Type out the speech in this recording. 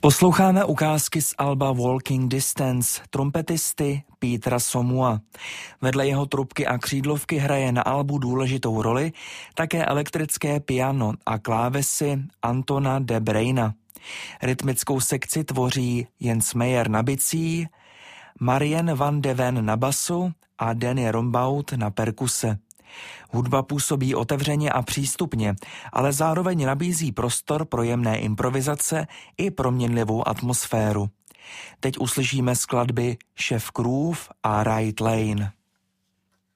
Posloucháme ukázky z alba Walking Distance trumpetisty Petera Somua. Vedle jeho trubky a křídlovky hraje na albu důležitou roli také elektrické piano a klávesy Antona de Bruyna. Rytmickou sekci tvoří Jens Meyer na bicí, Marien van de Ven na basu a Danny Rombaut na perkuse. Hudba působí otevřeně a přístupně, ale zároveň nabízí prostor pro jemné improvizace i proměnlivou atmosféru. Teď uslyšíme skladby Chef Groove a Right Lane.